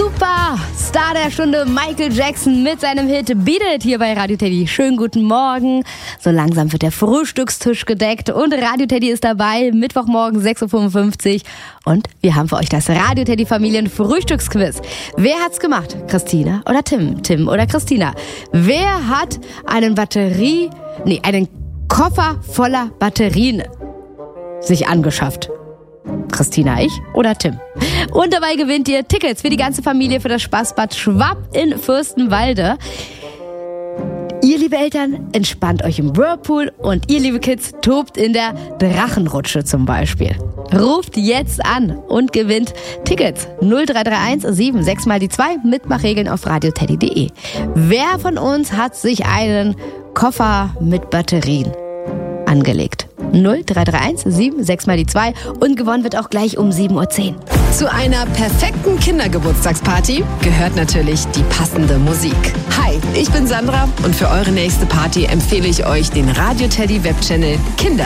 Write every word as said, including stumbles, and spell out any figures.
Super! Star der Stunde Michael Jackson mit seinem Hit Beat It hier bei Radio Teddy. Schönen guten Morgen. So langsam wird der Frühstückstisch gedeckt und Radio Teddy ist dabei. Mittwochmorgen sechs Uhr fünfundfünfzig und wir haben für euch das Radio Teddy Familien Frühstücksquiz. Wer hat's gemacht? Christina oder Tim? Tim oder Christina? Wer hat einen Batterie, nee, einen Koffer voller Batterien sich angeschafft? Christina, ich oder Tim? Und dabei gewinnt ihr Tickets für die ganze Familie für das Spaßbad Schwab in Fürstenwalde. Ihr, liebe Eltern, entspannt euch im Whirlpool und ihr, liebe Kids, tobt in der Drachenrutsche zum Beispiel. Ruft jetzt an und gewinnt Tickets. null drei drei eins sieben sechs mal die zwei. Mitmachregeln auf radioteddy punkt de. Wer von uns hat sich einen Koffer mit Batterien angelegt? null drei drei eins sieben sechs mal die zwei und gewonnen wird auch gleich um sieben Uhr zehn. Zu einer perfekten Kindergeburtstagsparty gehört natürlich die passende Musik. Hi, ich bin Sandra und für eure nächste Party empfehle ich euch den Radio Teddy Webchannel Kinder